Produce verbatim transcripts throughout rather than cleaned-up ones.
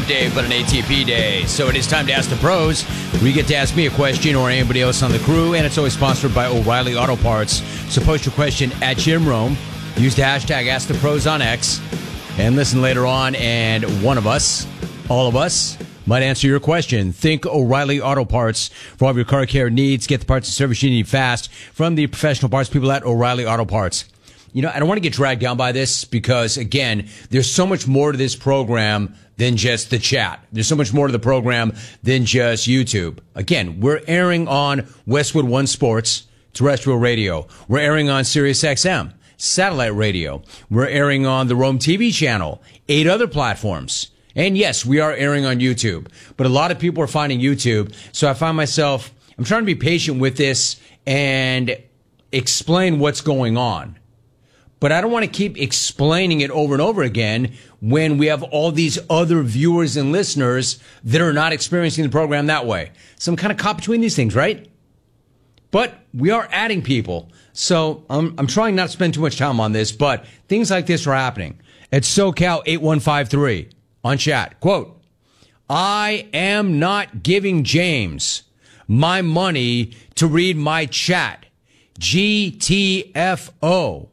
Hump Day, but an A T P day. So it is time to Ask the Pros, where you get to ask me a question or anybody else on the crew, and it's always sponsored by O'Reilly Auto Parts. So post your question at Jim Rome. Use the hashtag Ask the Pros on X, and listen later on, and one of us, all of us, might answer your question. Think O'Reilly Auto Parts for all of your car care needs. Get the parts and service you need fast from the professional parts people at O'Reilly Auto Parts. You know, I don't want to get dragged down by this because, again, there's so much more to this program than just the chat. There's so much more to the program than just YouTube. Again, we're airing on Westwood One Sports, terrestrial radio. We're airing on Sirius X M, satellite radio. We're airing on the Rome T V channel, eight other platforms. And yes, we are airing on YouTube. But a lot of people are finding YouTube. So I find myself, I'm trying to be patient with this and explain what's going on. But I don't want to keep explaining it over and over again when we have all these other viewers and listeners that are not experiencing the program that way. So I'm kind of caught between these things, right? But we are adding people. So I'm, I'm trying not to spend too much time on this, but things like this are happening. At SoCal eight one five three on chat, quote, I am not giving James my money to read my chat. G T F O.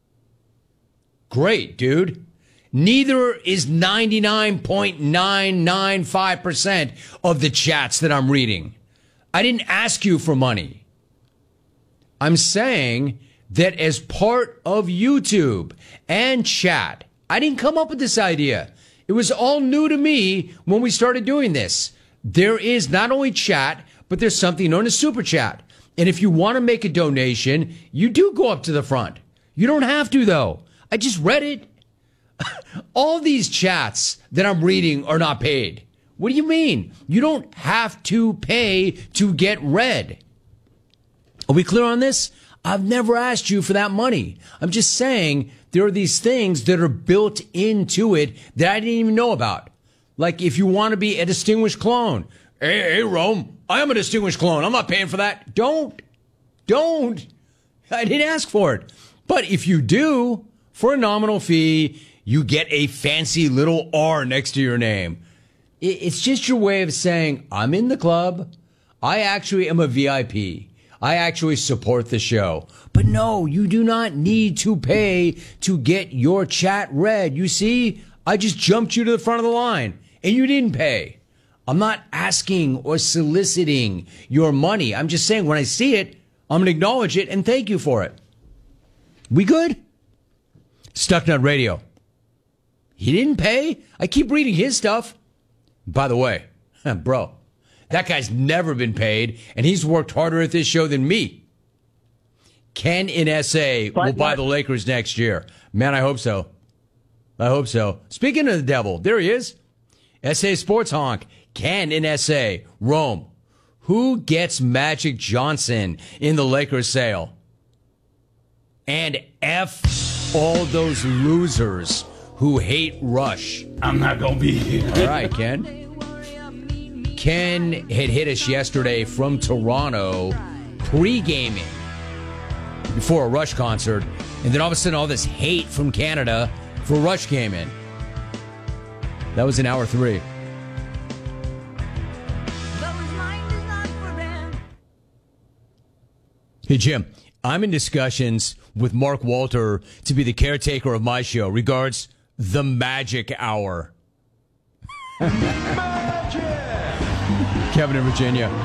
Great, dude. Neither is ninety-nine point nine nine five percent of the chats that I'm reading. I didn't ask you for money. I'm saying that as part of YouTube and chat, I didn't come up with this idea. It was all new to me when we started doing this. There is not only chat, but there's something known as Super Chat. And if you want to make a donation, you do go up to the front. You don't have to, though. I just read it. All these chats that I'm reading are not paid. What do you mean? You don't have to pay to get read. Are we clear on this? I've never asked you for that money. I'm just saying there are these things that are built into it that I didn't even know about. Like if you want to be a distinguished clone. Hey, hey, Rome, I am a distinguished clone. I'm not paying for that. Don't. Don't. I didn't ask for it. But if you do, for a nominal fee, you get a fancy little R next to your name. It's just your way of saying, I'm in the club. I actually am a V I P. I actually support the show. But no, you do not need to pay to get your chat read. You see, I just jumped you to the front of the line, and you didn't pay. I'm not asking or soliciting your money. I'm just saying when I see it, I'm going to acknowledge it and thank you for it. We good? Stucknut Radio. He didn't pay. I keep reading his stuff. By the way, bro, that guy's never been paid, and he's worked harder at this show than me. Ken in S A will buy the Lakers next year. Man, I hope so. I hope so. Speaking of the devil, there he is. S A Sports Honk. Ken in S A. Rome. Who gets Magic Johnson in the Lakers sale? And F all those losers who hate Rush. I'm not going to be here. All right, Ken. Ken had hit us yesterday from Toronto pre-gaming before a Rush concert. And then all of a sudden, all this hate from Canada for Rush came in. That was in hour three. Hey, Jim. I'm in discussions with Mark Walter to be the caretaker of my show. Regards, The Magic Hour. Magic! Kevin in Virginia.